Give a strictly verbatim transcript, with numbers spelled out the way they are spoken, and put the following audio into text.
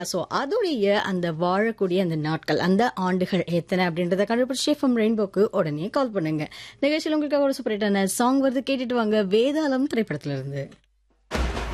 So அதோடைய அந்த வாழக்கூடிய அந்த நாட்கள், அந்த ஆண்டுகள் எத்தனை அப்படின்றத கண்டுபிடிச்சு எஃப்எம் ரெயின்போக்கு உடனே கால் பண்ணுங்க. நிகழ்ச்சியில் உங்களுக்காக ஒரு சூப்பர் ஹிட்டான சாங் வருது, கேட்டுட்டு வாங்க. வேதாளம் திரைப்படத்துல இருந்து.